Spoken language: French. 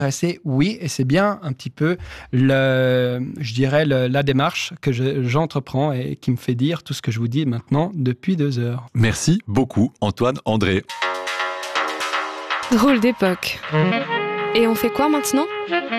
Oui, et c'est bien un petit peu, la démarche que j'entreprends et qui me fait dire tout ce que je vous dis maintenant depuis 2 heures. Merci beaucoup, Antoine André. Drôle d'époque. Et on fait quoi maintenant ?